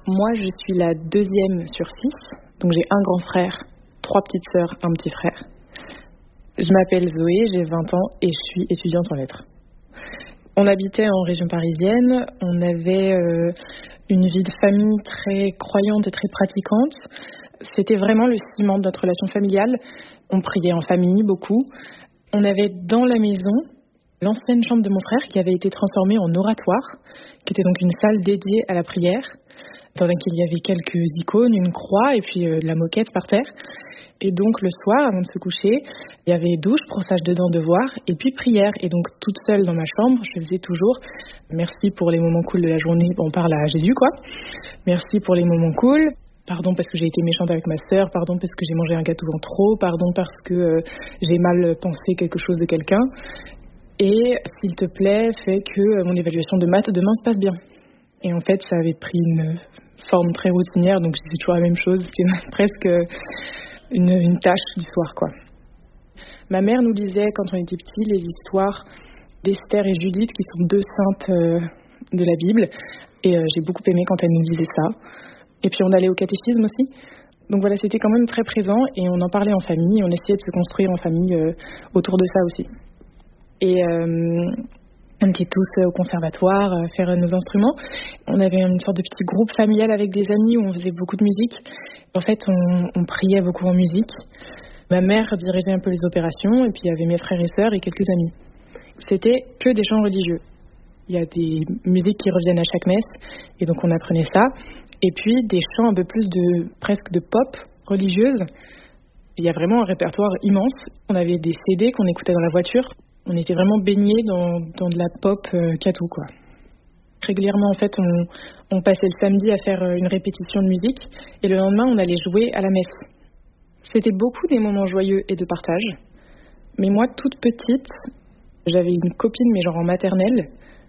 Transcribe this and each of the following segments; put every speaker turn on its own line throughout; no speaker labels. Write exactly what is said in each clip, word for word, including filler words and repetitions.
Moi, je suis la deuxième sur six, donc j'ai un grand frère, trois petites sœurs, un petit frère. Je m'appelle Zoé, j'ai vingt ans et je suis étudiante en lettres. On habitait en région parisienne, on avait euh, une vie de famille très croyante et très pratiquante. C'était vraiment le ciment de notre relation familiale. On priait en famille beaucoup. On avait dans la maison l'ancienne chambre de mon frère qui avait été transformée en oratoire, qui était donc une salle dédiée à la prière, dans laquelle il y avait quelques icônes, une croix et puis euh, de la moquette par terre. Et donc le soir, avant de se coucher, il y avait douche, brossage de dents, devoir, et puis prière. Et donc toute seule dans ma chambre, je faisais toujours « Merci pour les moments cool de la journée ». On parle à Jésus, quoi. « Merci pour les moments cool ». Pardon parce que j'ai été méchante avec ma sœur, pardon parce que j'ai mangé un gâteau en trop, pardon parce que euh, j'ai mal pensé quelque chose de quelqu'un. Et s'il te plaît, fais que euh, mon évaluation de maths demain se passe bien. Et en fait, ça avait pris une forme très routinière, donc je disais toujours la même chose. C'était presque une, une tâche du soir, quoi. Ma mère nous lisait, quand on était petits, les histoires d'Esther et Judith, qui sont deux saintes euh, de la Bible. Et euh, j'ai beaucoup aimé quand elle nous lisait ça. Et puis on allait au catéchisme aussi. Donc voilà, c'était quand même très présent et on en parlait en famille. On essayait de se construire en famille euh, autour de ça aussi. Et euh, on était tous au conservatoire à faire nos instruments. On avait une sorte de petit groupe familial avec des amis où on faisait beaucoup de musique. En fait, on, on priait beaucoup en musique. Ma mère dirigeait un peu les opérations et puis il y avait mes frères et sœurs et quelques amis. C'était que des chants religieux. Il y a des musiques qui reviennent à chaque messe et donc on apprenait ça. Et puis des chants un peu plus de presque de pop religieuse. Il y a vraiment un répertoire immense. On avait des C D qu'on écoutait dans la voiture. On était vraiment baignés dans, dans de la pop euh, catou, quoi. Régulièrement, en fait, on, on passait le samedi à faire une répétition de musique et le lendemain, on allait jouer à la messe. C'était beaucoup des moments joyeux et de partage. Mais moi, toute petite, j'avais une copine, mais genre en maternelle.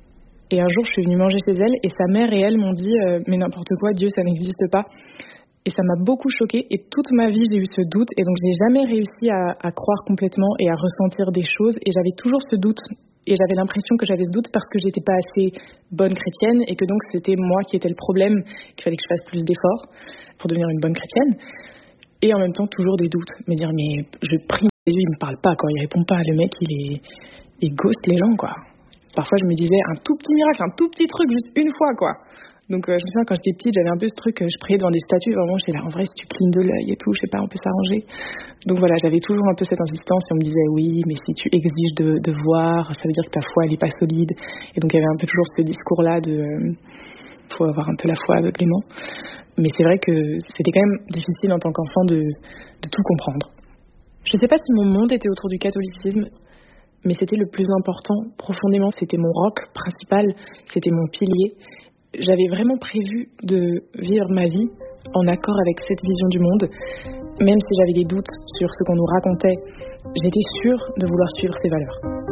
Et un jour, je suis venue manger chez elle et sa mère et elle m'ont dit euh, « Mais n'importe quoi, Dieu, ça n'existe pas ». Et ça m'a beaucoup choquée et toute ma vie, j'ai eu ce doute. Et donc, j'ai jamais réussi à, à croire complètement et à ressentir des choses. Et j'avais toujours ce doute. Et j'avais l'impression que j'avais ce doute parce que j'étais pas assez bonne chrétienne et que donc c'était moi qui étais le problème, qu'il fallait que je fasse plus d'efforts pour devenir une bonne chrétienne. Et en même temps, toujours des doutes. Me dire « Mais je prie, Jésus, il me parle pas, quoi. Il répond pas. Le mec, il est, il ghost les gens, quoi. » Parfois, je me disais un tout petit miracle, un tout petit truc, juste une fois, quoi. Donc, euh, je me souviens, quand j'étais petite, j'avais un peu ce truc, euh, je priais devant des statues, vraiment, j'étais là, en vrai, si tu clignes de l'œil et tout, je sais pas, on peut s'arranger. Donc voilà, j'avais toujours un peu cette insistance et on me disait, oui, mais si tu exiges de, de voir, ça veut dire que ta foi, elle est pas solide. Et donc, il y avait un peu toujours ce discours-là de, euh, faut avoir un peu la foi aveuglément. Mais c'est vrai que c'était quand même difficile en tant qu'enfant de, de tout comprendre. Je sais pas si mon monde était autour du catholicisme, mais c'était le plus important, profondément, c'était mon roc principal, c'était mon pilier. J'avais vraiment prévu de vivre ma vie en accord avec cette vision du monde. Même si j'avais des doutes sur ce qu'on nous racontait, j'étais sûre de vouloir suivre ces valeurs.